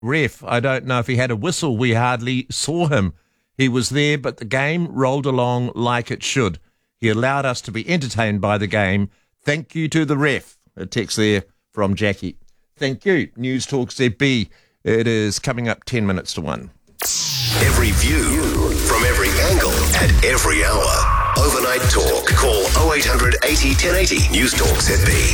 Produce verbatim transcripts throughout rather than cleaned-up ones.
ref. I don't know if he had a whistle. We hardly saw him. He was there, but the game rolled along like it should. He allowed us to be entertained by the game. Thank you to the ref. A text there from Jackie. Thank you. News Talk Z B. It is coming up ten minutes to one. Every view from every angle at every hour. Overnight Talk. Call oh eight hundred eighty ten eighty. News Talk Z B.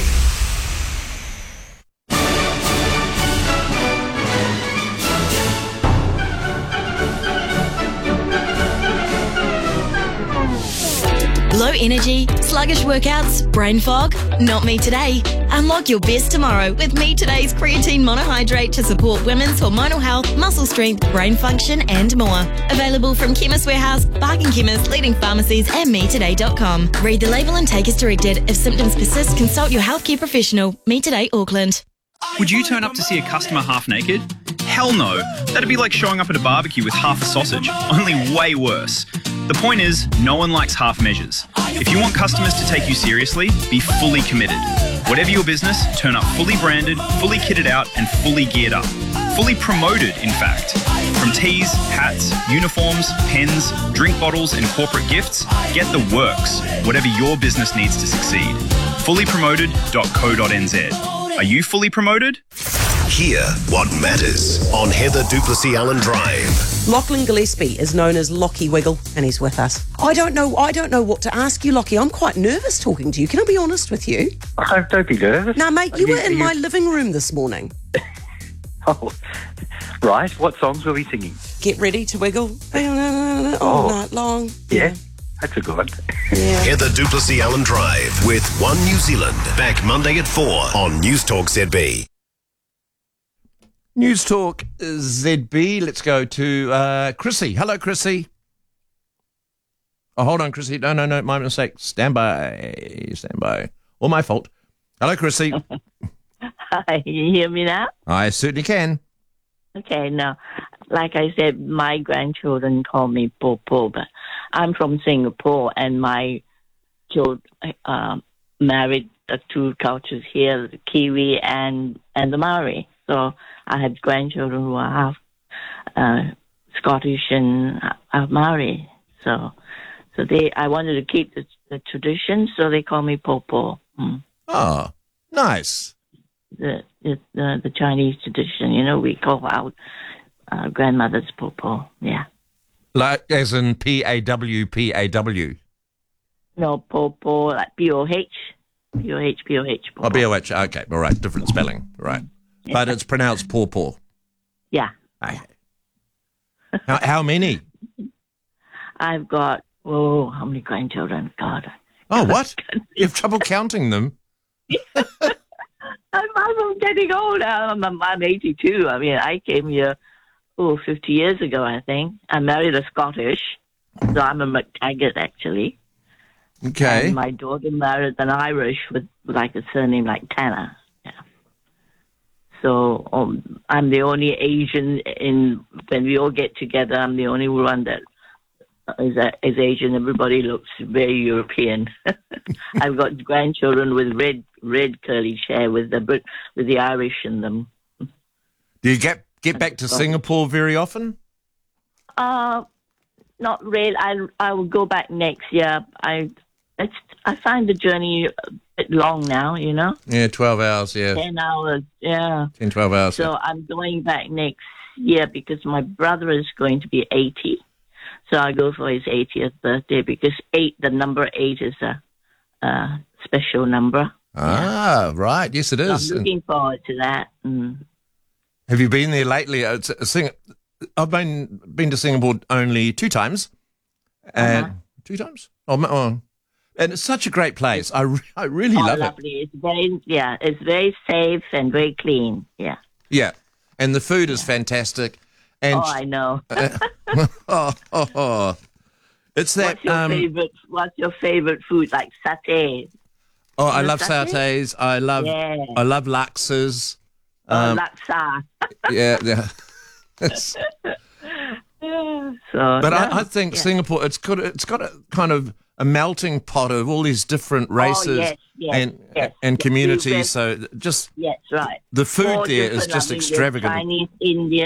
Low energy, sluggish workouts, brain fog? Not me today. Unlock your best tomorrow with Me Today's creatine monohydrate to support women's hormonal health, muscle strength, brain function and more. Available from Chemist Warehouse, Bargain Chemist, leading pharmacies and me today dot com. Read the label and take as directed. If symptoms persist, consult your healthcare professional. Me Today Auckland. Would you turn up to see a customer half naked? Hell no. That'd be like showing up at a barbecue with half a sausage, only way worse. The point is, no one likes half measures. If you want customers to take you seriously, be fully committed. Whatever your business, turn up fully branded, fully kitted out, and fully geared up. Fully promoted, in fact. From tees, hats, uniforms, pens, drink bottles, and corporate gifts, get the works. Whatever your business needs to succeed. fully promoted dot co dot n z. Are you fully promoted? Hear what matters on Heather Duplessis Allen Drive. Lachlan Gillespie is known as Lockie Wiggle, and he's with us. I don't know. I don't know what to ask you, Lockie. I'm quite nervous talking to you. Can I be honest with you? Oh, don't be nervous. Now, mate, you, you were in you... my living room this morning. Oh, right. What songs were we singing? Get ready to wiggle all oh, night long. Yeah, that's a good one. Yeah. Heather Duplessis Allen Drive with One New Zealand. Back Monday at four on News Talk Z B. News Talk Z B. Let's go to uh, Chrissy. Hello, Chrissy. Oh, hold on, Chrissy. No, no, no. My mistake. Stand by. Stand by. All my fault. Hello, Chrissy. Hi, you hear me now? I certainly can. Okay, now, like I said, my grandchildren call me Popo, but I'm from Singapore, and my children uh, married the two cultures here, the Kiwi and, and the Maori. So I have grandchildren who are half uh, Scottish and half Maori. So, so they, I wanted to keep the, the tradition, so they call me Popo. Mm. Oh, nice. The, the the Chinese tradition, you know, we call our uh, grandmothers Popo. Yeah. Like as in P A W P A W. No, Popo, like P O H, P O H, P O H. Oh, B O H. Okay, all right, different spelling, right? Yeah. But it's pronounced Paw. Yeah. Okay. How, how many? I've got, oh, how many grandchildren? God. Oh, what? You have trouble counting them? I'm, I'm getting old. I'm, I'm, I'm eighty-two. I mean, I came here, oh, fifty years ago, I think. I married a Scottish, so I'm a McTaggart, actually. Okay. And my daughter married an Irish with, like a surname like Tanner. Yeah. So um, I'm the only Asian in, when we all get together, I'm the only one that is, is Asian. Everybody looks very European. I've got grandchildren with red red curly hair with the Brit, with the Irish in them. Do you get get back to Singapore very often? Uh not really. I I will go back next year. I it's I find the journey a bit long now. You know. Yeah, twelve hours. Yeah. Ten hours. Yeah. Ten, twelve hours. So yeah. I'm going back next year because my brother is going to be eighty. So I go for his eightieth birthday because eight, the number eight is a, a special number. Ah, yeah. Right. Yes, it is. So I'm looking forward to that. Mm. Have you been there lately? It's a Sing- I've been been to Singapore only two times. And uh-huh. Two times? Oh, oh, and it's such a great place. I, re- I really oh, love lovely. it. It's very, yeah, it's very safe and very clean. Yeah. Yeah, and the food is fantastic. And oh, I know. uh, oh, oh, oh. It's that. What's your um, favorite? What's your favorite food? Like satay. Oh, I love satay? satays. I love. Yeah. I love laksas. Um, oh, laksa. yeah, yeah. It's, So, but no, I, I think yeah. Singapore, it's got it's got a kind of a melting pot of all these different races. Oh, yes, yes, and yes, and yes. community. Yes. So just Yes, right. the food All there is different, just I mean, there's extravagant. Chinese, Indian.